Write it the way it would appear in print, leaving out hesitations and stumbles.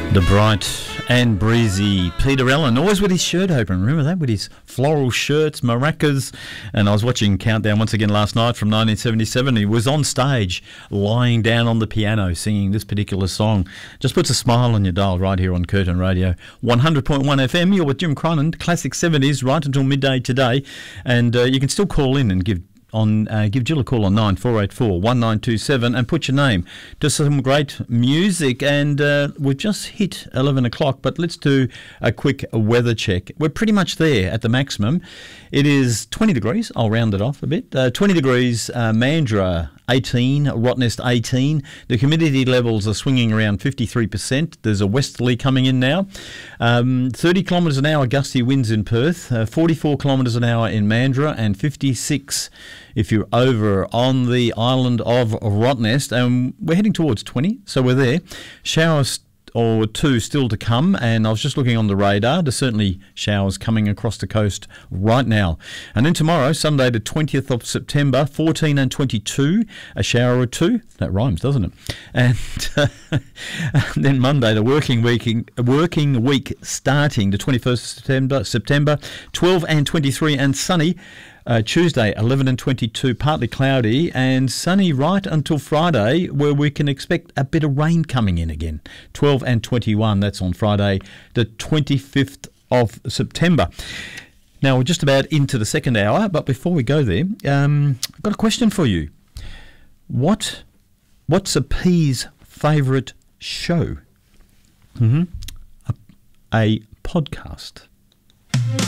The bright and breezy Peter Allen, always with his shirt open. Remember that? With his floral shirts, maracas. And I was watching Countdown once again last night from 1977. He was on stage, lying down on the piano, singing this particular song. Just puts a smile on your dial right here on Curtin Radio. 100.1 FM, you're with Jim Cronin, Classic 70s, right until midday today. And you can still call in and give Jill a call on 9484 1927 and put your name to some great music. And we've just hit 11 o'clock, but let's do a quick weather check. We're pretty much there at the maximum. It is 20 degrees. I'll round it off a bit. 20 degrees, Mandurah 18, Rottnest 18. The humidity levels are swinging around 53%. There's a westerly coming in now. 30 kilometres an hour gusty winds in Perth, 44 kilometres an hour in Mandurah, and 56 if you're over on the island of Rottnest. And we're heading towards 20, so we're there. Showers or two still to come, and I was just looking on the radar. There's certainly showers coming across the coast right now. And then tomorrow, Sunday the 20th of September, 14 and 22, a shower or two. That rhymes, doesn't it? And then Monday, the working week starting the 21st of September, 12 and 23 and sunny. Tuesday, 11 and 22, partly cloudy, and sunny right until Friday, where we can expect a bit of rain coming in again. 12 and 21, that's on Friday, the 25th of September. Now, we're just about into the second hour, but before we go there, I've got a question for you. What's a P's favourite show? A podcast.